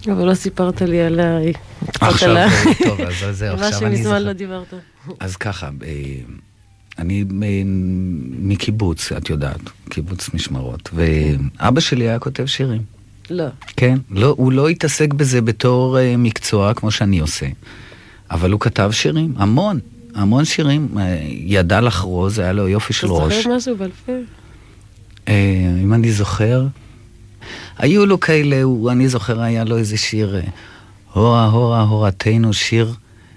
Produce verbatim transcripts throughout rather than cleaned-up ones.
אבל לא סיפרת לי עליי. עכשיו, טוב, אז זהו, עכשיו אני זוכר. מה שמזמן לא דיברת. אז ככה, אני מקיבוץ, את יודעת, קיבוץ משמרות, ואבא שלי היה כותב שירים. לא. כן, לא, הוא לא התעסק בזה בתור מקצוע כמו שאני עושה, אבל הוא כתב שירים, המון, המון שירים, ידע לחרוז, היה לו יופי של ראש. אתה זוכר משהו בעל פה? אם אני זוכר, היו לו כאלה, אני זוכר, היה לו איזה שיר, הורה, הורה, הורתנו, שיר,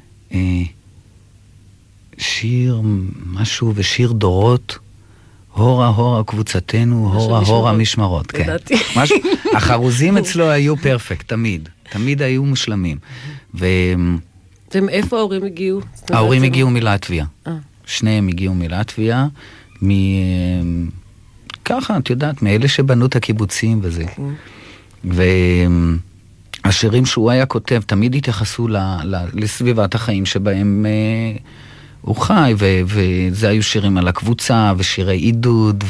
שיר משהו ושיר דורות, הורה, הורה קבוצתנו, הורה, הורה משמרות, כן. החרוזים אצלו היו פרפקט, תמיד, תמיד היו מושלמים. ואיפה ההורים הגיעו? ההורים הגיעו מלטביה. שניהם הגיעו מלטביה, מ... ככה, את יודעת, מאלה שבנו את הקיבוצים וזה. והשירים שהוא היה כותב, תמיד התייחסו לסביבת החיים שבהם הוא חי, וזה היו שירים על הקבוצה, ושירי עידוד,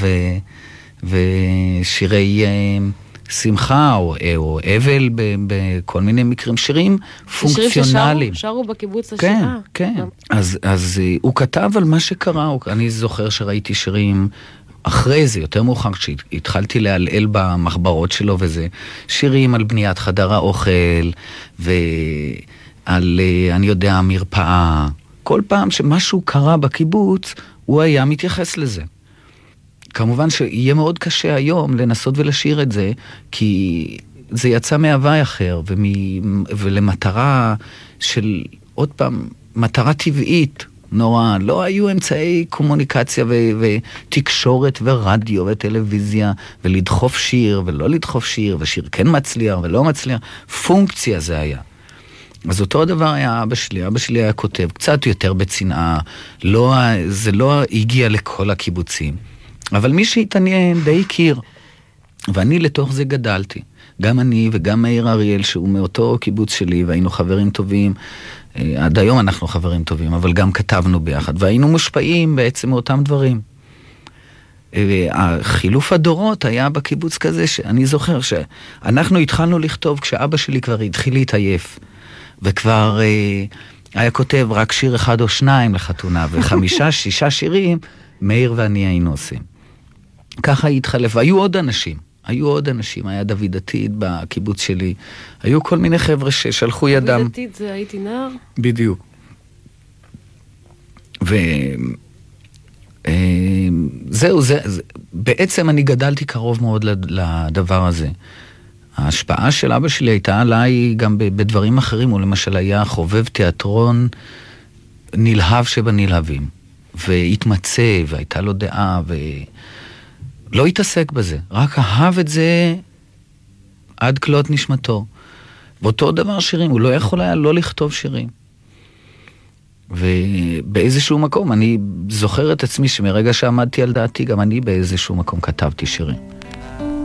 ושירי שמחה, או אבל, בכל מיני מקרים, שירים פונקציונליים. שירים ששרו בקיבוץ השירה. כן, כן. אז הוא כתב על מה שקרה, אני זוכר שראיתי שירים, אחרי זה, יותר מאוחר, כשהתחלתי להעלל במחברות שלו וזה, שירים על בניית חדר האוכל, ועל, אני יודע, מרפאה. כל פעם שמשהו קרה בקיבוץ, הוא היה מתייחס לזה. כמובן שיהיה מאוד קשה היום לנסות ולשיר את זה, כי זה יצא מהווי אחר, ומ... ולמטרה של, עוד פעם, מטרה טבעית, נורא, לא היו אמצעי קומוניקציה ו- ותקשורת ורדיו וטלוויזיה, ולדחוף שיר ולא לדחוף שיר, ושיר כן מצליח ולא מצליח, פונקציה זה היה. אז אותו הדבר היה אבא שלי, אבא שלי היה כותב קצת יותר בצנעה, לא, זה לא הגיע לכל הקיבוצים, אבל מי שהתעניין די הכיר, ואני לתוך זה גדלתי, גם אני וגם מאיר אריאל שהוא מאותו קיבוץ שלי, והיינו חברים טובים, עד היום אנחנו חברים טובים, אבל גם כתבנו ביחד, והיינו מושפעים בעצם מאותם דברים. החילוף הדורות היה בקיבוץ כזה, שאני זוכר שאנחנו התחלנו לכתוב כשאבא שלי כבר התחיל להתעייף, וכבר אה, היה כותב רק שיר אחד או שניים לחתונה, וחמישה, שישה שירים, מאיר ואני היינו עושים. ככה התחלף, והיו עוד אנשים, היו עוד אנשים, היה דוד עתיד בקיבוץ שלי, היו כל מיני חבר'ה ששלחו ידם. דוד עתיד זה הייתי נער? בדיוק. וזהו, זה, זה, בעצם אני גדלתי קרוב מאוד לדבר הזה. ההשפעה של אבא שלי הייתה עליי גם בדברים אחרים, הוא למשל היה חובב תיאטרון נלהב שבנלהבים, והתמצא, והייתה לו דעה, ולא התעסק בזה, רק אהב את זה עד כלות נשמתו. ואותו דבר שירים, הוא לא יכול היה לא לכתוב שירים. ובאיזשהו מקום, אני זוכר את עצמי שמרגע שעמדתי על דעתי, גם אני באיזשהו מקום כתבתי שירים.